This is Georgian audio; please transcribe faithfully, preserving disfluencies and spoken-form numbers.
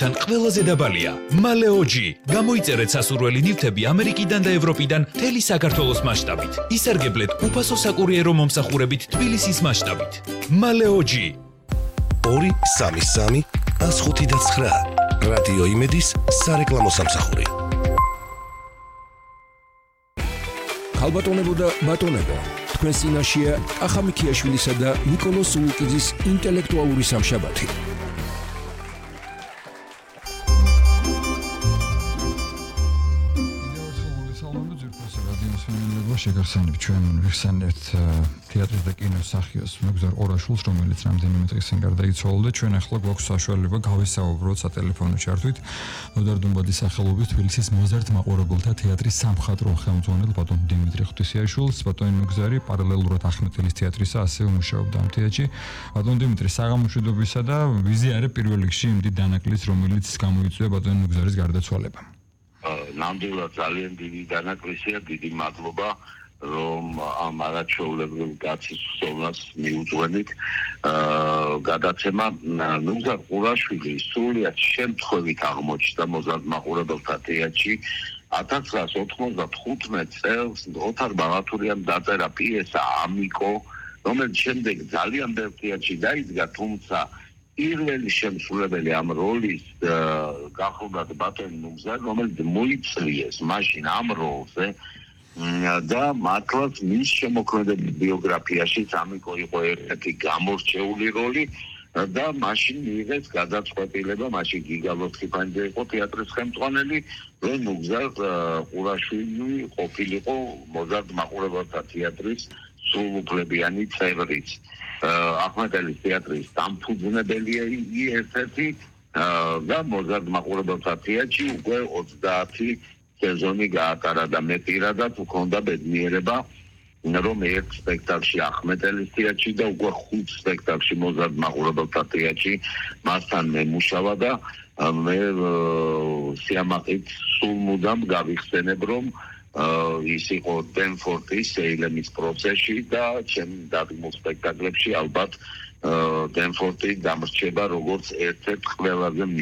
წინასთან ყველაზე დაბალია. Maleoji გამოიწერეთ სასურველი ნივთები ამერიკიდან და ევროპიდან მთელი საქართველოს მასშტაბით. ისარგებლეთ უფასო საკურიერო მომსახურებით თბილისის მასშტაბით. Maleoji ორი სამი სამი ას ხუთი და ცხრა რადიო იმედის სარეკლამო სამსახური. ქალბატონებო და ბატონებო, თქვენს წინაშეა ახამი ქიაშვილისა და ნიკოლოზ სულუკიძის ინტელექტუალური სამშაბათი. შეგახსენებ ჩვენ ვიხსენებთ თეატრის და კინოს მსახიობს მეგზარ ორაშულს, რომელიც რამდენიმე დღის წინ გარდაიცვალა და ჩვენ ახლა გვაქვს საშუალება გავისაუბროთ სატელეფონო ჩართვით ნოდარ დუმბადის სახელობის თბილისის მოზარდ მაყურებელთა თეატრის სამხატვრო ხელმძღვანელ ბატონ დიმიტრი ღვთისიაშვილს. ბატონ მეგზარი პარალელურად ახმეტელის თეატრისა ასევე მუშაობდა ამ თეატრში. ბატონ დიმიტრი, საღამოშვიდობისა და ვიზიარებ პირველ რიგში იმ დიდ დანაკლის, რომელიც გამოიწვია ბატონ მეგზარის გარდაცვალება. ნამდვილად ძალიან დიდი დანაკლისია, დიდი მადლობა, რომ ამ არაჩვეულებრივ გაცისვლას მიუძღვენით. გადაცემა მეგზარ ყურაშვილი სრულიად შემთხვევით აღმოჩნდა მოზარდ მაყურებელთა თეატრში. ათას ცხრაას ოთხმოცდახუთმეტ წელს ოთარ ბაღათურიამ დაწერა პიესა ამიკო, რომელიც შემდეგ ძალიან ბევრ თეატრში დაიდგა, თუმცა პირველი შემსრულებელი ამ როლის გახლდათ ბატონ მეგზარი, რომელიც მოიწვიეს მაშინ ამ როლზე და მართლაც მის შემოქმედების ბიოგრაფიაში ამიკო იყო ერთ-ერთი გამორჩეული როლი და მაშინ მიიღეს გადაწყვეტილება, მაშინ გიგა ლოცხიფანიძე იყო თეატრის ხელმძღვანელი, რომ მეგზარ ყურაშვილი ყოფილიყო მოზარდ მაყურებელთა თეატრის სრულუფლებიანი წევრიც. ახმეტელის თეატრის დამფუძნებელია ერთ-ერთი და მოზარდ მაყურებელთა თეატრში უკვე ოცდაათი სეზონი გაატარა და მე პირადად ვქონდა ბედნიერება, რომ ერთ სპექტაკლში ახმეტელის თეატრში და უკვე ხუთ სპექტაკლში მოზარდ მაყურებელთა თეატრში მასთან მე მუშავა და მე სიამაყით სულ მუდამ გავიხსენებ, რომ ის იყო დენფორტის ეილემის პროცესში და ჩემ დადგმულ სპექტაკლებში ალბათ დენფორტი დამრჩება როგორც ერთ-ერთ ყველაზე